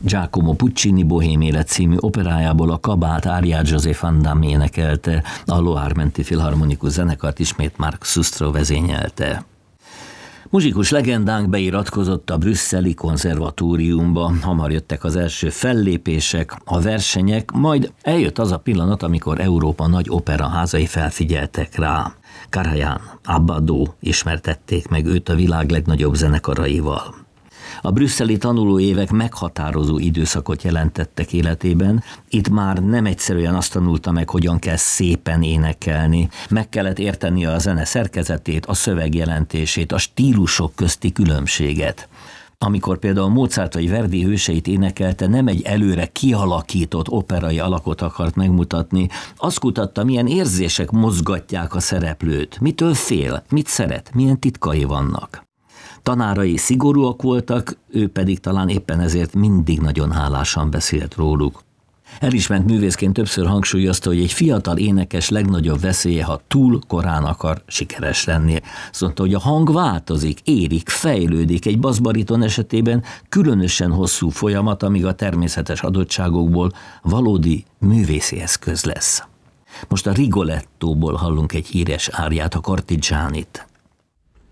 Giacomo Puccini Bohém élet című operájából a kabát áriát José Van Damme énekelte, a Loire-menti filharmonikus zenekart ismét Marc Sustro vezényelte. Muzsikus legendánk beiratkozott a brüsszeli konzervatóriumba, hamar jöttek az első fellépések, a versenyek, majd eljött az a pillanat, amikor Európa nagy operaházai felfigyeltek rá. Karajan, Abbado ismertették meg őt a világ legnagyobb zenekaraival. A brüsszeli tanulóévek meghatározó időszakot jelentettek életében, itt már nem egyszerűen azt tanulta meg, hogyan kell szépen énekelni, meg kellett értenie a zene szerkezetét, a szöveg jelentését, a stílusok közti különbséget. Amikor például Mozart vagy Verdi hőseit énekelte, nem egy előre kialakított operai alakot akart megmutatni, azt kutatta, milyen érzések mozgatják a szereplőt, mitől fél, mit szeret, milyen titkai vannak. Tanárai szigorúak voltak, ő pedig talán éppen ezért mindig nagyon hálásan beszélt róluk. Elismert művészként többször hangsúlyozta, hogy egy fiatal énekes legnagyobb veszélye, ha túl korán akar sikeres lenni. Azt mondta, hogy a hang változik, érik, fejlődik, egy basszbariton esetében különösen hosszú folyamat, amíg a természetes adottságokból valódi művészi eszköz lesz. Most a Rigolettóból hallunk egy híres áriát, a Cortigianit.